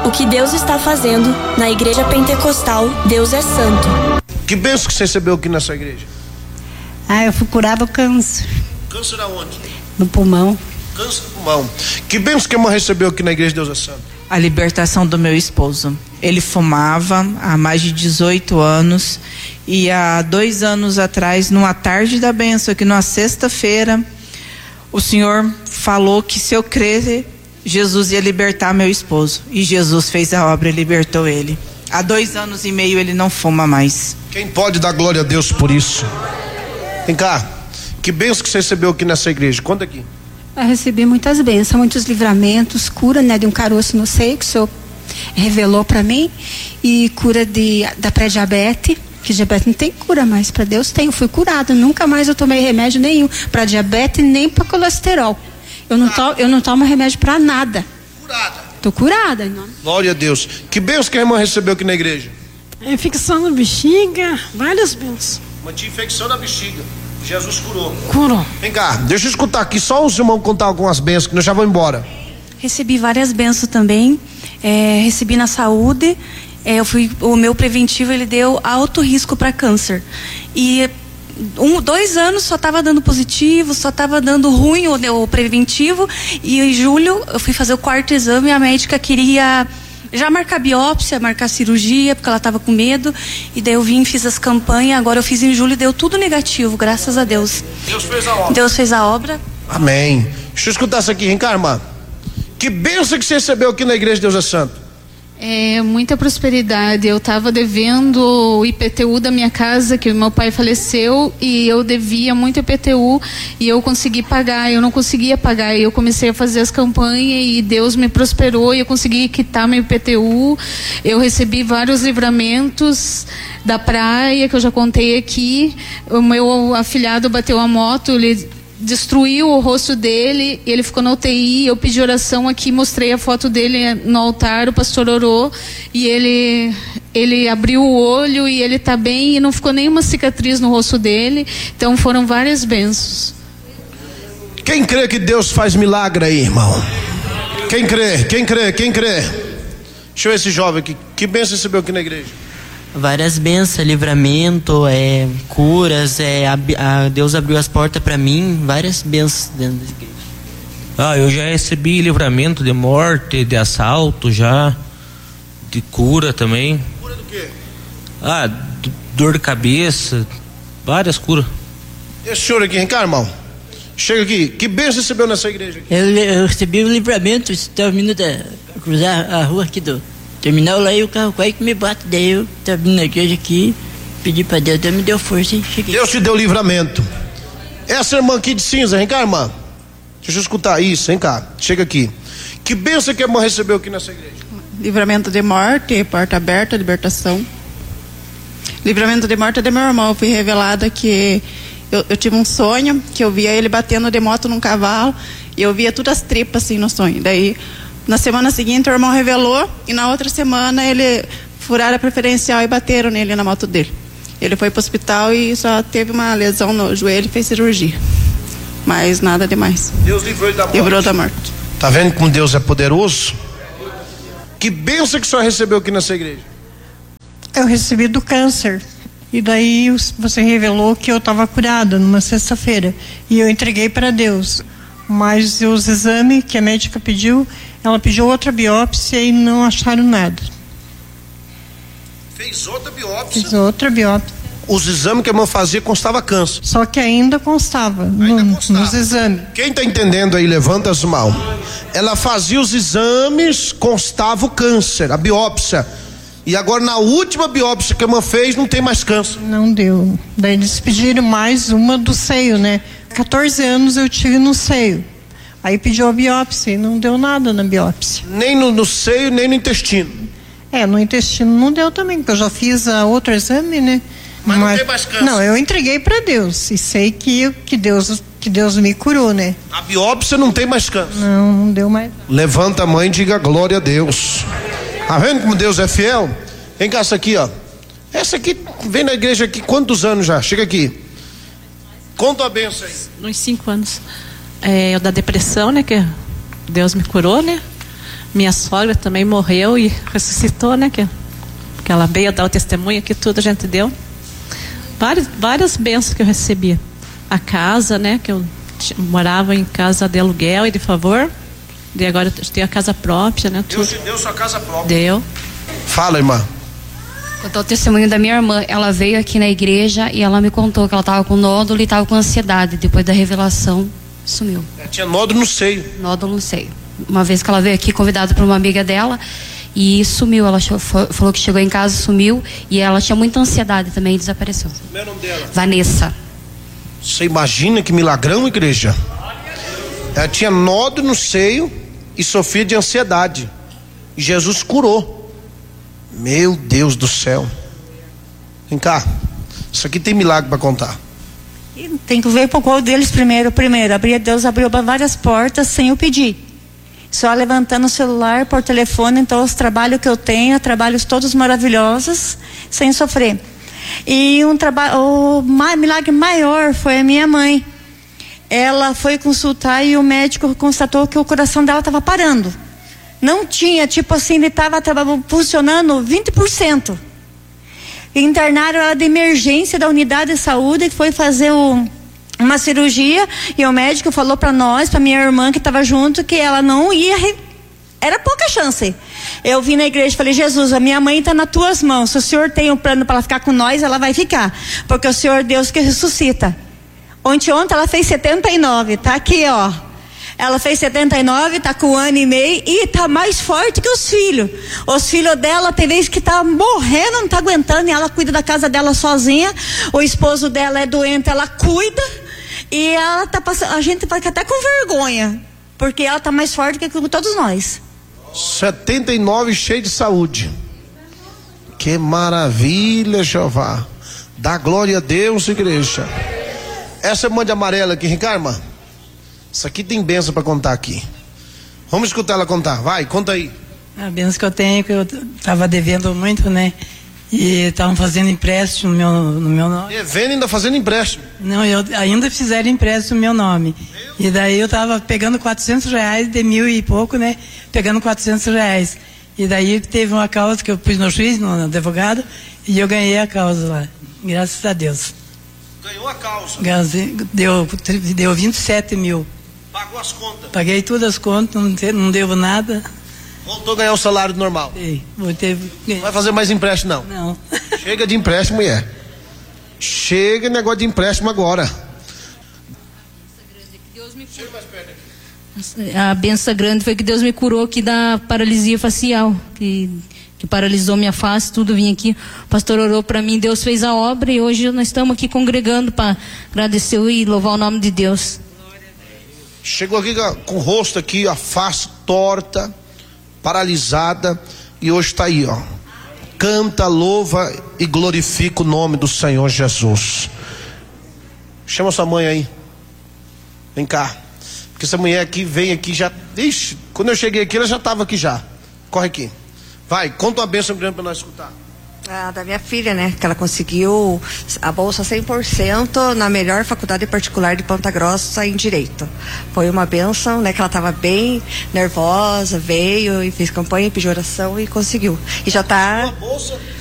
o que Deus está fazendo na Igreja Pentecostal Deus é Santo. Que bênção que você recebeu aqui nessa igreja? Eu fui curado do câncer. Câncer aonde? No pulmão. Câncer do pulmão. Que bênção que a irmã recebeu aqui na igreja Deus é Santo? A libertação do meu esposo. Ele fumava há mais de 18 anos e há 2 anos atrás, numa tarde da bênção, aqui numa sexta-feira, o Senhor falou que se eu crer, Jesus ia libertar meu esposo. E Jesus fez a obra e libertou ele. Há 2 anos e meio ele não fuma mais. Quem pode dar glória a Deus por isso? Vem cá. Que bênção que você recebeu aqui nessa igreja? Conta aqui. Eu recebi muitas bênçãos, muitos livramentos, cura, né, de um caroço no seio que o Senhor revelou para mim, e cura da pré-diabetes, que diabetes não tem cura mais, para Deus tem. Eu fui curada, nunca mais eu tomei remédio nenhum para diabetes nem para colesterol. Eu não tomo remédio para nada. Curada. Tô curada, irmão. Glória a Deus. Que bênção que a irmã recebeu aqui na igreja? Infecção na bexiga, várias bênçãos. Uma infecção na bexiga. Jesus curou. Curou. Vem cá, deixa eu escutar aqui só os irmãos contar algumas bênçãos que nós já vamos embora. Recebi várias bênçãos também. Recebi na saúde. O meu preventivo, ele deu alto risco para câncer. E 2 anos só estava dando positivo, só estava dando ruim o preventivo. E em julho eu fui fazer o 4º exame e a médica queria já marcar biópsia, marcar cirurgia, porque ela estava com medo. E daí eu vim, fiz as campanhas. Agora eu fiz em julho e deu tudo negativo, graças a Deus. Deus fez a obra. Deus fez a obra. Amém. Deixa eu escutar isso aqui, vem cá, irmã. Que bênção que você recebeu aqui na igreja Deus é Santo? Muita prosperidade. Eu estava devendo o IPTU da minha casa, que meu pai faleceu, e eu devia muito IPTU e eu consegui pagar. Eu não conseguia pagar e eu comecei a fazer as campanhas e Deus me prosperou e eu consegui quitar meu IPTU. Eu recebi vários livramentos da praia, que eu já contei aqui. O meu afilhado bateu a moto, ele destruiu o rosto dele, ele ficou na UTI. Eu pedi oração aqui, mostrei a foto dele no altar, o pastor orou e ele abriu o olho e ele está bem e não ficou nenhuma cicatriz no rosto dele. Então foram várias bênçãos. Quem crê que Deus faz milagre aí, irmão? Quem crê? Quem crê? Quem crê? Deixa eu ver esse jovem aqui. Que bênção recebeu aqui na igreja? Várias bênçãos, livramento, curas, Deus abriu as portas para mim, várias bênçãos dentro da igreja. Eu já recebi livramento de morte, de assalto já, de cura também. Cura do quê? Dor de cabeça, várias curas. Esse senhor aqui, vem cá, irmão. Chega aqui. Que bênção recebeu nessa igreja aqui? Eu recebi o livramento, estava vindo cruzar a rua aqui do terminal lá e o carro quase que me bate. Daí eu estava vindo na igreja aqui, pedi para Deus, me deu força e cheguei. Deus te deu livramento. Essa irmã aqui de cinza, vem cá, irmã. Deixa eu escutar isso, vem cá. Chega aqui. Que bênção que a irmã recebeu aqui nessa igreja? Livramento de morte, porta aberta, libertação. Livramento de morte de meu irmão. Eu fui revelada que eu tive um sonho, que eu via ele batendo de moto num cavalo, e eu via todas as tripas assim no sonho. Daí, na semana seguinte, o irmão revelou, e na outra semana ele furaram a preferencial e bateram nele na moto dele. Ele foi para o hospital e só teve uma lesão no joelho e fez cirurgia. Mas nada demais. Deus livrou ele da morte. Livrou da morte. Tá vendo como Deus é poderoso? Que bênção que o senhor recebeu aqui nessa igreja? Eu recebi do câncer. E daí você revelou que eu estava curada numa sexta-feira. E eu entreguei para Deus. Mas os exames que a médica pediu, ela pediu outra biópsia e não acharam nada. Fez outra biópsia? Fiz outra biópsia. Os exames que a irmã fazia constava câncer. Só que ainda constava, nos exames. Quem está entendendo aí, levanta as mãos. Ela fazia os exames, constava o câncer, a biópsia. E agora na última biópsia que a irmã fez, não tem mais câncer. Não deu. Daí eles pediram mais uma do seio, né? 14 anos eu tive no seio. Aí pediu a biópsia e não deu nada na biópsia. Nem no seio, nem no intestino. No intestino não deu também, porque eu já fiz outro exame, né? Mas não tem mais câncer. Não, eu entreguei para Deus e sei que Deus me curou, né? A biópsia não tem mais câncer. Não deu mais. Levanta a mãe e diga glória a Deus. Tá vendo como Deus é fiel? Vem cá, essa aqui, ó. Essa aqui vem na igreja aqui quantos anos já? Chega aqui. Conta a benção aí. Uns 5 anos. Da depressão, né? Que Deus me curou, né? Minha sogra também morreu e ressuscitou, né? Que ela veio dar o testemunho, que tudo a gente deu. Várias bênçãos que eu recebi. A casa, né? Que eu morava em casa de aluguel e de favor. E agora eu tenho a casa própria, né? Deus te deu sua casa própria. Deu. Fala, irmã. Contou o testemunho da minha irmã. Ela veio aqui na igreja e ela me contou que ela estava com nódulo e estava com ansiedade. Depois da revelação, sumiu. Tinha nódulo no seio. Nódulo no seio. Uma vez que ela veio aqui, convidada por uma amiga dela, e sumiu. Ela falou que chegou em casa, sumiu, e ela tinha muita ansiedade também e desapareceu. Como é o nome dela? Vanessa. Você imagina que milagrão, igreja? Ela tinha nódulo no seio e sofria de ansiedade. E Jesus curou. Meu Deus do céu. Vem cá. Isso aqui tem milagre para contar. Tem que ver qual deles primeiro. Deus abriu várias portas sem eu pedir. Só levantando o celular, por telefone. Então os trabalhos que eu tenho, trabalhos todos maravilhosos, sem sofrer. E o milagre maior foi a minha mãe. Ela foi consultar e o médico constatou que o coração dela estava parando. Não tinha, tipo assim, ele estava funcionando 20%. Internaram ela de emergência da unidade de saúde, que foi fazer uma cirurgia, e o médico falou para nós, para minha irmã que estava junto, que ela não ia, era pouca chance. Eu vim na igreja e falei: Jesus, a minha mãe está nas tuas mãos. Se o Senhor tem um plano para ela ficar com nós, ela vai ficar, porque o Senhor é Deus que ressuscita. Ontem ela fez 79, tá aqui, ó. Ela fez 79, tá com 1 ano e meio e tá mais forte que os filhos. Os filhos dela tem vezes que tá morrendo, não tá aguentando, e ela cuida da casa dela sozinha. O esposo dela é doente, ela cuida, e ela tá passando, a gente fica até com vergonha, porque ela tá mais forte que todos nós. 79, cheio de saúde. Que maravilha, Jeová. Dá glória a Deus, igreja. Essa irmã de amarela aqui, Ricardo, isso aqui tem bênção para contar aqui. Vamos escutar ela contar. Vai, conta aí. A bênção que eu tenho, que eu estava devendo muito, né? E estavam fazendo empréstimo no meu nome. Devendo e ainda fazendo empréstimo? Não, eu ainda fizeram empréstimo no meu nome. E daí eu estava pegando R$400, de 1.000 e pouco, né? Pegando R$400. E daí teve uma causa que eu pus no juiz, no advogado, e eu ganhei a causa lá. Graças a Deus. Ganhou a causa? Deu 27 mil. Pagou as contas? Paguei todas as contas, não devo nada. Voltou a ganhar o salário normal? Sim, não vai fazer mais empréstimo, não? Não. Chega de empréstimo, mulher. Chega negócio de empréstimo agora. A benção grande foi que Deus me curou aqui da paralisia facial, que paralisou minha face, tudo. Vim aqui, o pastor orou para mim, Deus fez a obra, e hoje nós estamos aqui congregando para agradecer e louvar o nome de Deus. Chegou aqui com o rosto aqui, a face torta, paralisada, e hoje está aí, ó. Canta, louva e glorifica o nome do Senhor Jesus. Chama sua mãe aí. Vem cá. Porque essa mulher aqui vem aqui já. Ixi, quando eu cheguei aqui, ela já estava aqui já. Corre aqui. Vai, conta uma bênção grande para nós escutar. Da minha filha, né? Que ela conseguiu a bolsa 100% na melhor faculdade particular de Ponta Grossa em Direito. Foi uma bênção, né? Que ela estava bem nervosa, veio e fez campanha, pediu oração e conseguiu. E já tá... A bolsa